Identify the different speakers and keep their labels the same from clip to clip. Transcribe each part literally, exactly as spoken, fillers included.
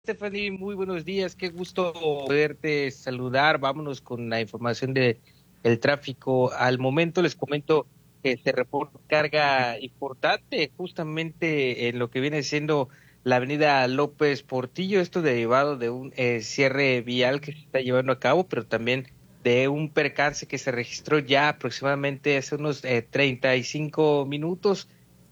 Speaker 1: Stephanie, muy buenos días, qué gusto poderte saludar. Vámonos con la información de el tráfico. Al momento les comento que se reporta carga importante justamente en lo que viene siendo la avenida López Portillo, esto derivado de un eh, cierre vial que se está llevando a cabo, pero también de un percance que se registró ya aproximadamente hace unos eh, treinta y cinco minutos.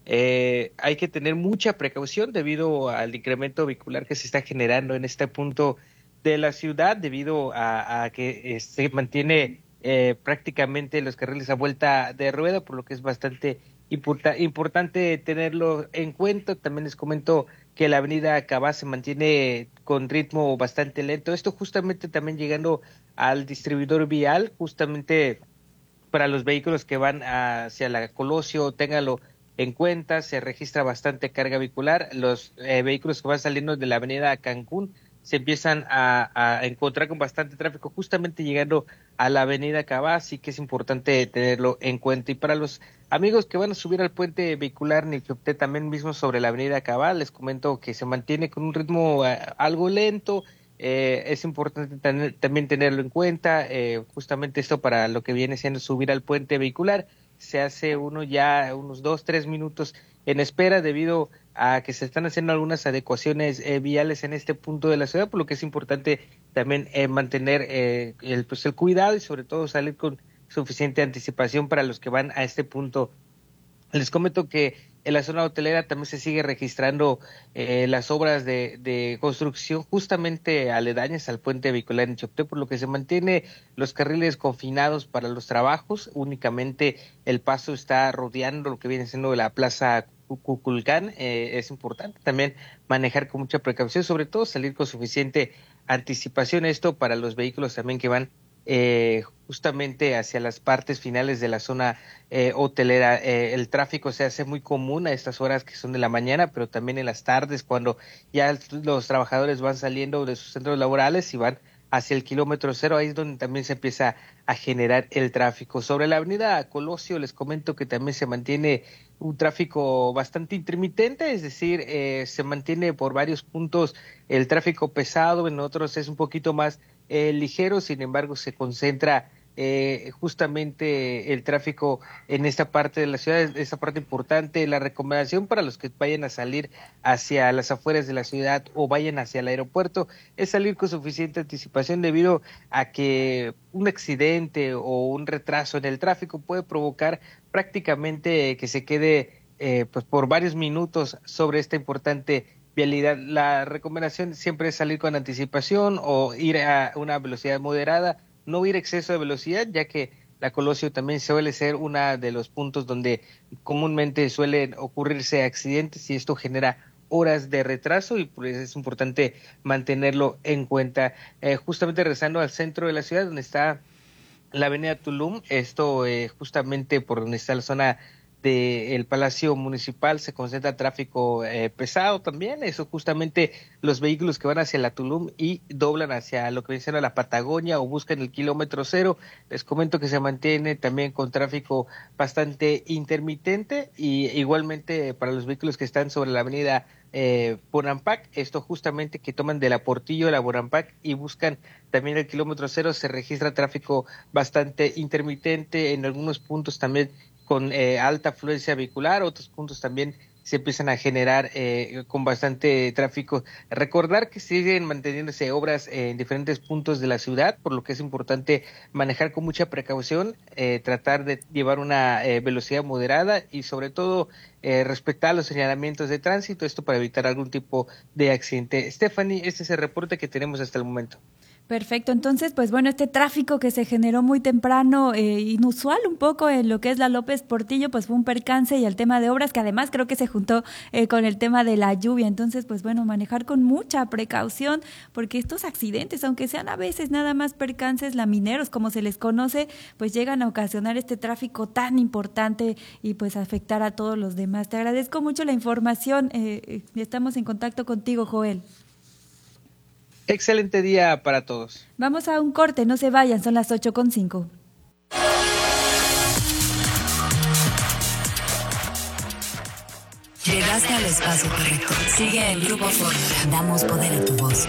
Speaker 1: Eh, hay que tener mucha precaución debido al incremento vehicular que se está generando en este punto de la ciudad, debido a, a que eh, se mantiene eh, prácticamente los carriles a vuelta de rueda, por lo que es bastante importa, importante tenerlo en cuenta. También les comento que la avenida Cabá se mantiene con ritmo bastante lento. Esto justamente también llegando al distribuidor vial, justamente para los vehículos que van hacia la Colosio, téngalo en cuenta, se registra bastante carga vehicular. Los eh, vehículos que van saliendo de la avenida Cancún se empiezan a, a encontrar con bastante tráfico, justamente llegando a la avenida Cabá, así que es importante tenerlo en cuenta. Y para los amigos que van a subir al puente vehicular Niquioté, también mismo sobre la avenida Cabá, les comento que se mantiene con un ritmo eh, algo lento. Eh, es importante tener, también tenerlo en cuenta, eh, justamente esto para lo que viene siendo subir al puente vehicular. Se hace uno ya unos dos, tres minutos en espera debido a que se están haciendo algunas adecuaciones eh, viales en este punto de la ciudad, por lo que es importante también eh, mantener eh, el, pues el cuidado y sobre todo salir con suficiente anticipación para los que van a este punto. Les comento que en la zona hotelera también se sigue registrando eh, las obras de, de construcción justamente aledañas al puente vehicular en Chocté, por lo que se mantiene los carriles confinados para los trabajos. Únicamente el paso está rodeando lo que viene siendo la plaza Cuculcán. Eh, es importante también manejar con mucha precaución, sobre todo salir con suficiente anticipación. Esto para los vehículos también que van eh, justamente hacia las partes finales de la zona eh, hotelera. Eh, el tráfico se hace muy común a estas horas que son de la mañana, pero también en las tardes, cuando ya los trabajadores van saliendo de sus centros laborales y van hacia el kilómetro cero, ahí es donde también se empieza a generar el tráfico. Sobre la avenida Colosio les comento que también se mantiene un tráfico bastante intermitente, es decir, eh, se mantiene por varios puntos el tráfico pesado, en otros es un poquito más eh, ligero, sin embargo se concentra eh, justamente el tráfico en esta parte de la ciudad, esta parte importante. La recomendación para los que vayan a salir hacia las afueras de la ciudad o vayan hacia el aeropuerto es salir con suficiente anticipación, debido a que un accidente o un retraso en el tráfico puede provocar prácticamente que se quede eh, pues por varios minutos sobre esta importante vialidad. La recomendación siempre es salir con anticipación o ir a una velocidad moderada, no ir a exceso de velocidad, ya que la Colosio también suele ser uno de los puntos donde comúnmente suelen ocurrirse accidentes y esto genera horas de retraso y pues es importante mantenerlo en cuenta. Eh, justamente regresando al centro de la ciudad, donde está la avenida Tulum, esto eh, justamente por donde está la zona del Palacio Municipal, se concentra tráfico eh, pesado también. Eso justamente los vehículos que van hacia la Tulum y doblan hacia lo que viene siendo la Patagonia o buscan el kilómetro cero, les comento que se mantiene también con tráfico bastante intermitente. Y igualmente para los vehículos que están sobre la avenida eh, Bonampak, esto justamente que toman de la Portillo a la Bonampak y buscan también el kilómetro cero, se registra tráfico bastante intermitente, en algunos puntos también con eh, alta afluencia vehicular, otros puntos también se empiezan a generar eh, con bastante tráfico. Recordar que siguen manteniéndose obras en diferentes puntos de la ciudad, por lo que es importante manejar con mucha precaución, eh, tratar de llevar una eh, velocidad moderada y sobre todo eh, respetar los señalamientos de tránsito, esto para evitar algún tipo de accidente. Stephanie, este es el reporte que tenemos hasta el momento.
Speaker 2: Perfecto, entonces, pues bueno, este tráfico que se generó muy temprano, eh, inusual un poco en lo que es la López Portillo, pues fue un percance y el tema de obras que además creo que se juntó eh, con el tema de la lluvia. Entonces, pues bueno, manejar con mucha precaución, porque estos accidentes, aunque sean a veces nada más percances lamineros, como se les conoce, pues llegan a ocasionar este tráfico tan importante y pues afectar a todos los demás. Te agradezco mucho la información, eh, estamos en contacto contigo, Joel.
Speaker 1: Excelente día para todos.
Speaker 2: Vamos a un corte, no se vayan, son las ocho con cinco.
Speaker 3: Llegaste al espacio correcto. Sigue el Grupo Fórmula. Damos poder a tu voz.